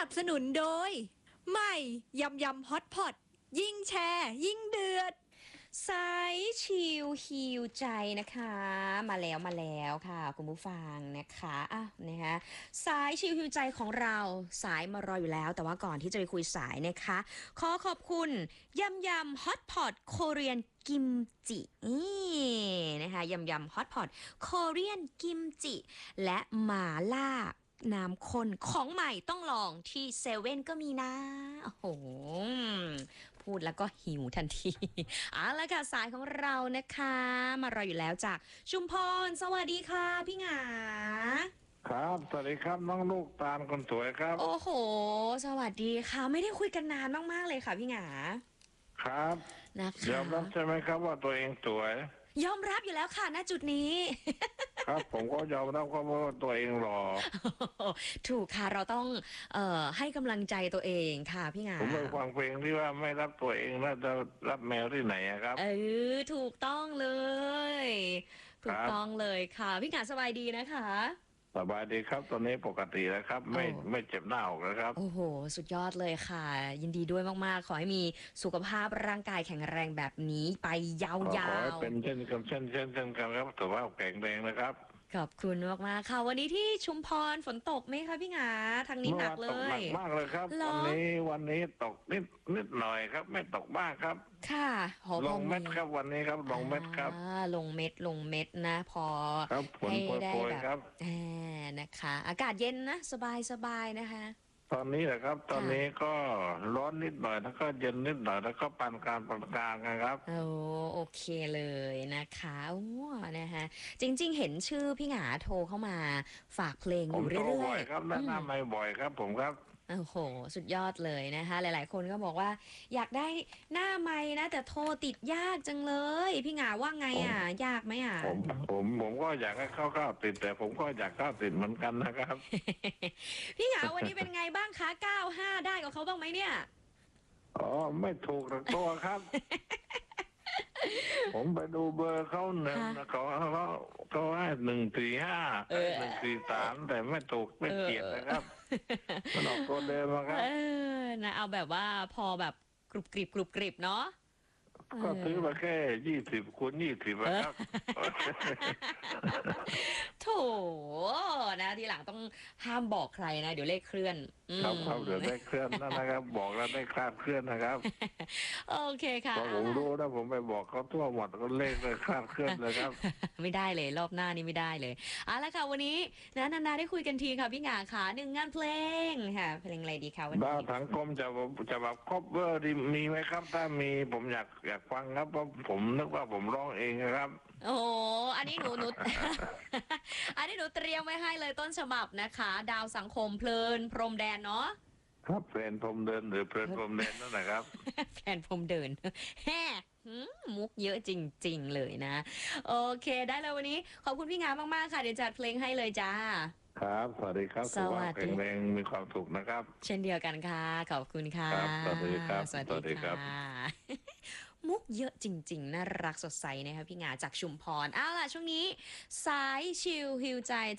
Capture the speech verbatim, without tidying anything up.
นับสนุนโดยใหม่ยำยำฮอตพอตยิ่งแชร์ยิ่งเดือดสายชิลฮิวใจนะคะมาแล้วมาแล้วค่ะคุณผู้ฟังนะคะอ่ะนะคะสายชิลฮิวใจของเราสายมารออยู่แล้วแต่ว่าก่อนที่จะไปคุยสายนะคะขอขอบคุณยำยำฮอตพอตโคเรียนกิมจินี่นะคะยำยำฮอตพอตโคเรียนกิมจิและหมาล่าน้ำข้นของใหม่ต้องลองที่เซเว่นก็มีนะโอ้โหพูดแล้วก็หิวทันทีเอาละค่ะสายของเรานะคะมารออยู่แล้วจากชุมพรสวัสดีค่ะพี่หงาครับสวัสดีครับน้องลูกตาลคนสวยครับโอ้โหสวัสดีค่ะไม่ได้คุยกันนานมากๆเลยค่ะพี่หงาครับนะคะยอมรับใช่ไหมครับว่าตัวเองสวยยอมรับอยู่แล้วค่ะณจุดนี้ครับผมก็ยอมรับครับว่าตัวเองหล่อถูกค่ะเราต้องเอ่อให้กำลังใจตัวเองค่ะพี่หงาผมไปฟังเพลงที่ว่าไม่รับตัวเองแล้วจะรับแมวที่ไหนอะครับเออถูกต้องเลยถูกต้องเลยค่ะพี่หงาสบายดีนะคะสบายดีครับตอนนี้ปกติแล้วครับ ไม่โอ้ไม่เจ็บหน้าอกแล้วครับโอ้โหสุดยอดเลยค่ะ ยินดีด้วยมากๆ ขอให้มีสุขภาพร่างกายแข็งแรงแบบนี้ไปยาขอขอให้วเป็นเช่นกันเช่นเช่นเช่นกันครับสุขภาพแข็งแรงนะครับๆขอบคุณมากๆค่ะ วันนี้ที่ชุมพรฝนตกไหมคะพี่หงาทางนี้หนักเลเมื่อวานตกหนัยกมากเลยครับเหรอวันนี้วันนี้ตกนิดนิดหน่อยครับ ไม่ตกมากครับค่ะโหลงเม็ดครับวันนี้ครับลงเม็ดครับอ่าลงเม็ดลงเม็ดนะ พอครับฝนให้โปรได้ยแบบๆครับแหมนะคะ อากาศเย็นนะ สบายสบายนะคะตอนนี้แหละครับ ตอนนี้ก็ร้อนนิดหน่อยแล้วก็เย็นนิดหน่อยแล้วก็ปานกลางปานกลางกันครับโอ้โอเคเลยนะคะโอ้นะคะ จริงๆ เห็นชื่อพี่หงาโทรเข้ามาฝากเพลงผอมยู่โทรเรื่บ่ออย ยครับๆแนะอืมนำไม่บ่อยครับ ผมครับโอ้โห สุดยอดเลยนะคะ หลายๆ คนก็บอกว่า อยากได้หน้าไม้นะ แต่โทรติดยากจังเลย พี่หงาว่าไงอ่ะ ยากไหมอ่ะผมผมผมก็อยากให้เข้าเข้าติดแต่ผมก็อยากเข้าติดเหมือนกันนะครับพี่หงาวันนี้เป็นไงบ้างคะเก้าห้าได้กับเขาบ้างไหมเนี่ยอ๋อไม่ถูกหลักตัวครับ ผมไปดูเบอร์เขาหนึ่งค่ะเขาเขาเขาให้หนึ่งสี่ห้าเออหนึ่งสี่สามแต่ไม่ถูกไม่เกียดนะครับมันออกตัวเดิมอะครับเออนะเอาแบบว่าพอแบบกรุบกริบกรุบกริบเนาะก็ซื้อมาแค่ยี่สิบคูณยี่สิบครับโถนะทีหลังต้องห้ามบอกใครนะ เดี๋ยวเลขเคลื่อนอืมครับครับเดี๋ยวได้เคลื่อนนั่นนะครับ บอกแล้วได้คลาดเคลื่อนนะครับโอเคค่ะเพราะผมรู้นะผมไปบอกเขาทั่วหมดก็เลขเลยคลาดเคลื่อนเลยครับไม่ได้เลยรอบหน้านี้ไม่ได้เลยเอาละค่ะวันนี้นะนานาได้คุยกันทีค่ะพี่หงาค่ะหนึ่งงานเพลงค่ะเพลงอะไรดีคะวันดาวนี้ถังกลมจะจะแบบครอบเวอร์ดีมีไหมครับ ถ้ามีผมอยากอยากฟังครับเพราะผมนึกว่าผมร้องเองนะครับโอ้โหอันนี้หนูหนู อันนี้หนูเตรียมไว้ให้เลยต้นฉบับนะคะ ดาวสังคมเพลินพรมแดนเนาะครับเพลนพรมเดินหรือเพลนพรมเดินนั่นนะครับแฟนผมเดิน แฮ่หืมมุกเยอะจริง ๆ เลยนะ โอเคได้เลยวันนี้ ขอบคุณพี่งามมาก ๆ ค่ะ เดี๋ยวจัดเพลงให้เลยจ้าครับ สวัสดีครับสวัสดีแข็งแรงมีความสุขนะครับเช่นเดียวกันค่ะ ขอบคุณค่ะครับสวัสดีครับสวัสสวัสดีดีครัค่ะบมุกเยอะจริง ๆ น่ารักสดใสนะคะพี่งาจากชุมพรเอาล่ะช่วงนี้ สายชิลฮิวใจ